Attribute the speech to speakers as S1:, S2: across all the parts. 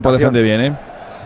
S1: Puede defender bien, ¿eh?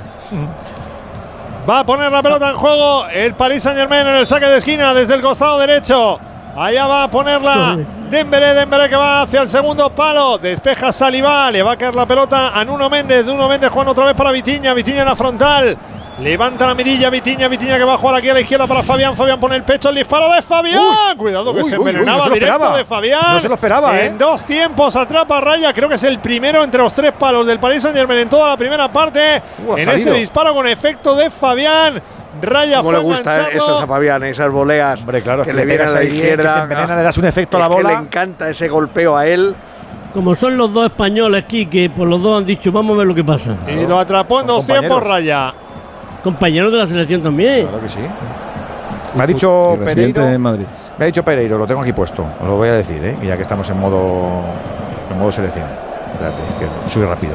S2: Va a poner la pelota en juego el Paris Saint-Germain en el saque de esquina desde el costado derecho. Allá va a ponerla Dembélé que va hacia el segundo palo. Despeja Saliba, le va a caer la pelota a Nuno Méndez. Nuno Méndez jugando otra vez para Vitinha en la frontal. Levanta la mirilla Vitinha que va a jugar aquí a la izquierda para Fabián. Fabián pone el pecho, el disparo de Fabián. Cuidado que se envenenaba directo de Fabián.
S3: No se lo esperaba,
S2: En 2 tiempos atrapa a Raya. Creo que es el primero entre los 3 palos del Paris Saint-Germain en toda la primera parte. En ese disparo con efecto de Fabián. Raya
S4: ¿Cómo le gustan esas a Fabián, esas voleas?
S3: Hombre, claro,
S4: que le vienen a la izquierda.
S3: Que se envenena, le das un efecto a la bola.
S4: Que le encanta ese golpeo a él.
S5: Como son los dos españoles, Quique, pues los dos han dicho, vamos a ver lo que pasa.
S2: Y lo atrapó en 2 tiempos Raya.
S5: Compañeros de la selección también.
S3: Claro que sí. Me ha dicho Pereiro.
S1: En Madrid.
S3: Me ha dicho Pereiro, lo tengo aquí puesto. Os lo voy a decir, ya que estamos en modo selección. Espérate, que soy rápido.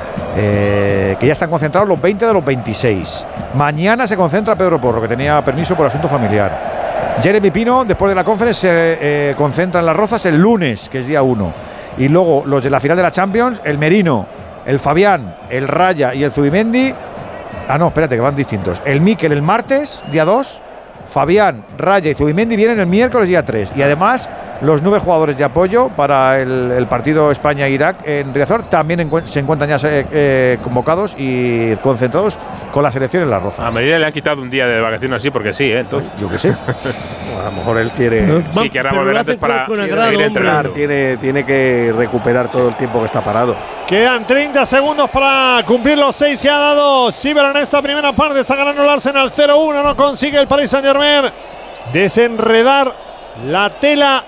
S3: Que ya están concentrados los 20 de los 26. Mañana se concentra Pedro Porro, que tenía permiso por asunto familiar. Jeremy Pino, después de la conference, se concentra en Las Rozas el lunes, que es día 1. Y luego los de la final de la Champions, el Merino, el Fabián, el Raya y el Zubimendi. Ah, no, espérate, que van distintos. El Mikel el martes, día 2. Fabián, Raya y Zubimendi vienen el miércoles, día 3. Y además, los 9 jugadores de apoyo para el partido España-Irak en Riazor también se encuentran ya convocados y concentrados con la selección en Las Rozas.
S6: A Medina le han quitado un día de vacaciones así, porque sí, entonces.
S3: Yo qué sé.
S4: A lo mejor él quiere.
S6: Sí, querrá volver antes para seguir entrenando.
S4: Tiene que recuperar todo el tiempo que está parado.
S2: Quedan 30 segundos para cumplir los 6 que ha dado Siver en esta primera parte. Está ganando el Arsenal 0-1. No consigue el Paris Saint-Germain desenredar la tela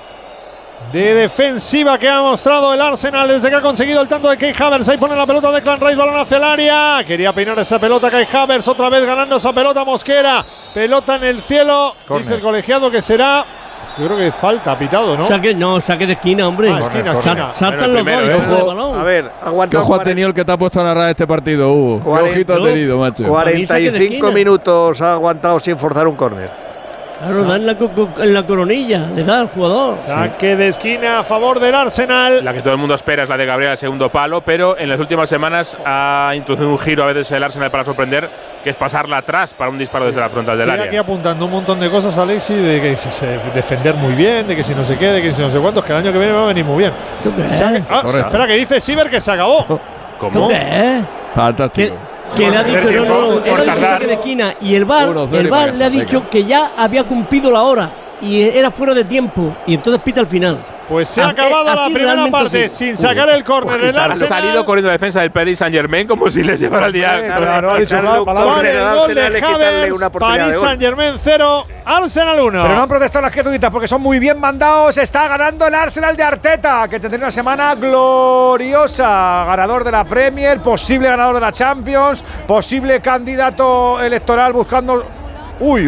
S2: de defensiva que ha mostrado el Arsenal desde que ha conseguido el tanto de Kai Havertz. Ahí pone la pelota de Declan Rice, balón hacia el área. Quería peinar esa pelota Kai Havertz, otra vez ganando esa pelota Mosquera. Pelota en el cielo. Corner. Dice el colegiado que será. Yo creo que falta, pitado, ¿no?
S5: Saque de esquina, hombre.
S2: Esquina.
S5: Saltan los dos.
S4: A ver,
S1: ¿Qué ojo ha tenido el que te ha puesto a narrar este partido, Hugo? ¿Qué ojito ha tenido, macho?
S4: 45 minutos ha aguantado sin forzar un córner.
S5: Claro, da en la coronilla, le da al jugador.
S2: Saque de esquina a favor del Arsenal.
S6: La que todo el mundo espera es la de Gabriel al segundo palo, pero en las últimas semanas ha introducido un giro a veces el Arsenal para sorprender, que es pasarla atrás para un disparo desde la frontal del área.
S2: Estoy aquí apuntando un montón de cosas, Alexi, de que si se defender muy bien, de que si no se quede, de que si no sé cuántos, que el año que viene va a venir muy bien. Espera, que dice Siver que se acabó.
S6: ¿Cómo?
S5: ¿Qué?
S1: Fantástico.
S5: Que le ha dicho saque de esquina y el VAR le ha dicho que ya había cumplido la hora y era fuera de tiempo y entonces pita al final.
S2: Pues se ha acabado la primera parte sin sacar el córner. El
S6: Arsenal ha salido corriendo la defensa del Paris Saint-Germain como si les llevara el día.
S4: Claro, ha dicho
S2: el gol de Havertz, Paris Saint-Germain 0, Arsenal 1.
S3: Pero no han protestado las criaturitas porque son muy bien mandados. Está ganando el Arsenal de Arteta, que tendrá una semana gloriosa. Ganador de la Premier, posible ganador de la Champions, posible candidato electoral buscando. Uy.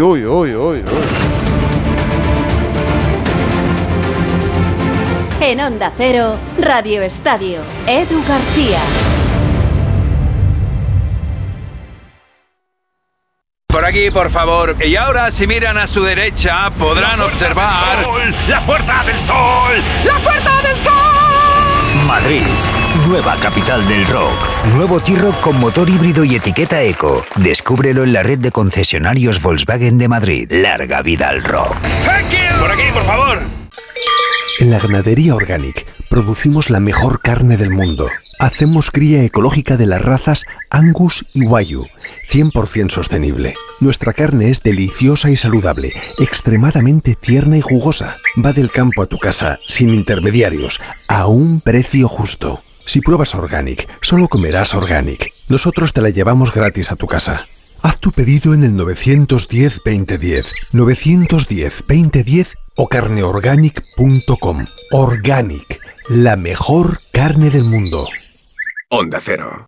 S7: En Onda Cero, Radio Estadio, Edu García.
S8: Por aquí, por favor. Y ahora, si miran a su derecha, podrán observar…
S9: ¡La Puerta del Sol! ¡La Puerta del Sol!
S10: Madrid, nueva capital del rock. Nuevo T-Roc con motor híbrido y etiqueta eco. Descúbrelo en la red de concesionarios Volkswagen de Madrid. Larga vida al rock.
S9: ¡Thank you! Por aquí, por favor.
S11: En la ganadería Organic producimos la mejor carne del mundo. Hacemos cría ecológica de las razas Angus y Wagyu, 100% sostenible. Nuestra carne es deliciosa y saludable, extremadamente tierna y jugosa. Va del campo a tu casa, sin intermediarios, a un precio justo. Si pruebas Organic, solo comerás Organic. Nosotros te la llevamos gratis a tu casa. Haz tu pedido en el 910-2010, 910-2010 o carneorganic.com. Organic, la mejor carne del mundo.
S10: Onda Cero.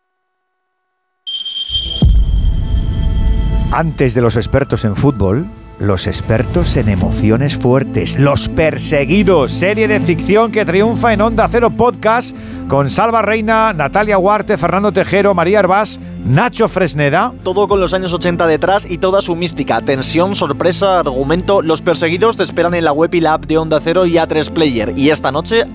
S3: Antes de los expertos en fútbol, los expertos en emociones fuertes, Los Perseguidos, serie de ficción que triunfa en Onda Cero Podcast con Salva Reina, Natalia Huarte, Fernando Tejero, María Hervás, Nacho Fresneda.
S12: Todo con los años 80 detrás y toda su mística, tensión, sorpresa, argumento. Los Perseguidos te esperan en la web y la app de Onda Cero y A3 Player. Y esta noche